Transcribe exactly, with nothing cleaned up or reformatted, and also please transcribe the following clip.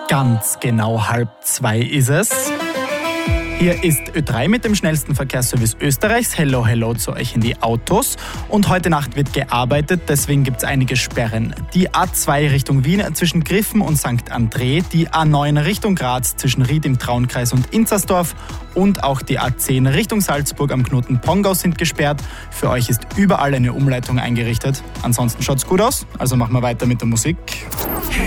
Ganz genau halb zwei ist es. Hier ist Ö drei mit dem schnellsten Verkehrsservice Österreichs. Hello, hello zu euch in die Autos. Und heute Nacht wird gearbeitet, deswegen gibt es einige Sperren. Die A zwei Richtung Wien zwischen Griffen und Sankt André, die A neun Richtung Graz zwischen Ried im Traunkreis und Inzersdorf und auch die A zehn Richtung Salzburg am Knoten Pongau sind gesperrt. Für euch ist überall eine Umleitung eingerichtet. Ansonsten schaut's gut aus, also machen wir weiter mit der Musik.